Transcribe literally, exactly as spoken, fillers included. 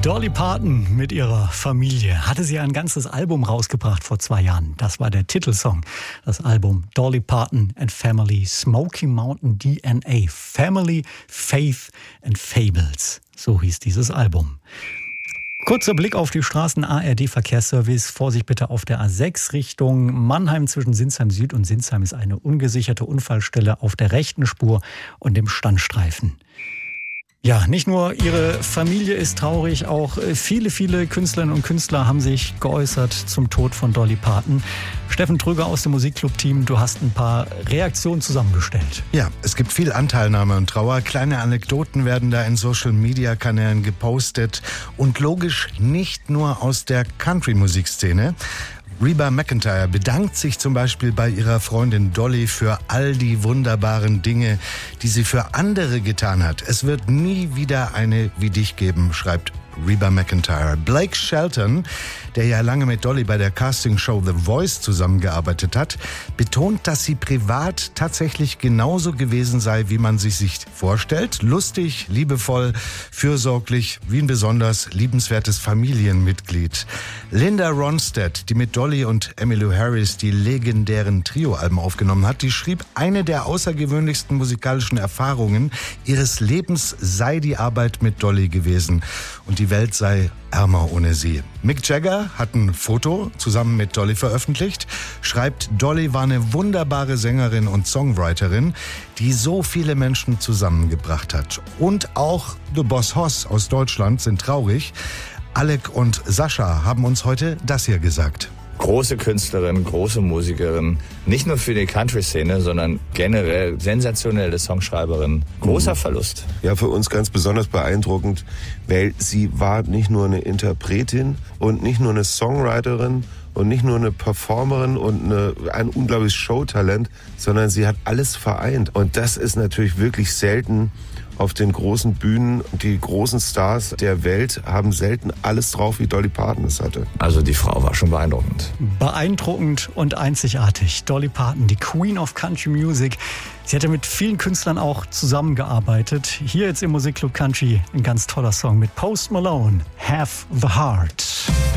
Dolly Parton mit ihrer Familie hatte sie ein ganzes Album rausgebracht vor zwei Jahren. Das war der Titelsong. Das Album Dolly Parton and Family, Smoky Mountain D N A. Family, Faith and Fables. So hieß dieses Album. Kurzer Blick auf die Straßen. A R D-Verkehrsservice. Vorsicht bitte auf der A sechs Richtung Mannheim. Zwischen Sinsheim Süd und Sinsheim ist eine ungesicherte Unfallstelle auf der rechten Spur und dem Standstreifen. Ja, nicht nur ihre Familie ist traurig, auch viele, viele Künstlerinnen und Künstler haben sich geäußert zum Tod von Dolly Parton. Steffen Tröger aus dem Musikclub-Team, du hast ein paar Reaktionen zusammengestellt. Ja, es gibt viel Anteilnahme und Trauer. Kleine Anekdoten werden da in Social-Media-Kanälen gepostet. Und logisch nicht nur aus der Country-Musikszene. Reba McEntire bedankt sich zum Beispiel bei ihrer Freundin Dolly für all die wunderbaren Dinge, die sie für andere getan hat. Es wird nie wieder eine wie dich geben, schreibt Reba McEntire. Blake Shelton, der ja lange mit Dolly bei der Castingshow The Voice zusammengearbeitet hat, betont, dass sie privat tatsächlich genauso gewesen sei, wie man sie sich vorstellt. Lustig, liebevoll, fürsorglich, wie ein besonders liebenswertes Familienmitglied. Linda Ronstadt, die mit Dolly und Emmylou Harris die legendären Trio-Alben aufgenommen hat, die schrieb, eine der außergewöhnlichsten musikalischen Erfahrungen ihres Lebens sei die Arbeit mit Dolly gewesen. Und die Welt sei ärmer ohne sie. Mick Jagger hat ein Foto zusammen mit Dolly veröffentlicht, schreibt, Dolly war eine wunderbare Sängerin und Songwriterin, die so viele Menschen zusammengebracht hat. Und auch The Boss Hoss aus Deutschland sind traurig. Alec und Sascha haben uns heute das hier gesagt. Große Künstlerin, große Musikerin, nicht nur für die Country-Szene, sondern generell sensationelle Songschreiberin. Großer Verlust. Ja, für uns ganz besonders beeindruckend, weil sie war nicht nur eine Interpretin und nicht nur eine Songwriterin und nicht nur eine Performerin und eine, ein unglaubliches Showtalent, sondern sie hat alles vereint. Und das ist natürlich wirklich selten auf den großen Bühnen. Die großen Stars der Welt haben selten alles drauf, wie Dolly Parton es hatte. Also die Frau war schon beeindruckend. Beeindruckend und einzigartig. Dolly Parton, die Queen of Country Music. Sie hatte mit vielen Künstlern auch zusammengearbeitet. Hier jetzt im Musikclub Country ein ganz toller Song mit Post Malone, Have the Heart.